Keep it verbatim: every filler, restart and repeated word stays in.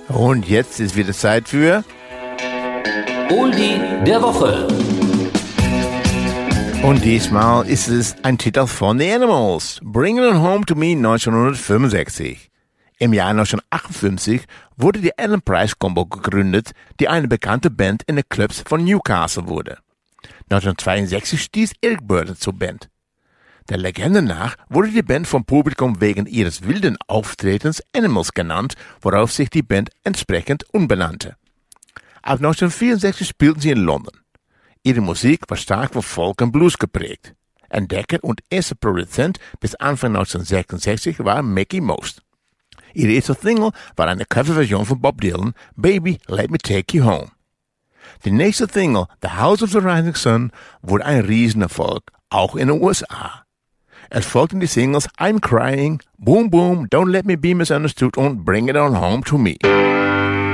Und jetzt ist wieder Zeit für Oldie der Woche. Und diesmal ist es ein Titel von The Animals, Bringing It Home to Me neunzehnhundertfünfundsechzig. Im Jahr neunzehnhundertachtundfünfzig wurde die Alan Price Combo gegründet, die eine bekannte Band in den Clubs von Newcastle wurde. neunzehnhundertzweiundsechzig stieß Eric Burdon zur Band. Der Legende nach wurde die Band vom Publikum wegen ihres wilden Auftretens Animals genannt, worauf sich die Band entsprechend umbenannte. Ab neunzehnhundertvierundsechzig spielten sie in London. Ihre Musik war stark von Folk und Blues geprägt. Entdecker und erster Produzent bis Anfang neunzehnhundertsechsundsechzig war Mackie Most. Ihre erste Single war eine Coverversion von Bob Dylan, Baby, Let Me Take You Home. Die nächste Single, The House of the Rising Sun, wurde ein Riesenerfolg, auch in den U S A. Es folgten die Singles I'm Crying, Boom Boom, Don't Let Me Be Misunderstood und Bring It On Home to Me.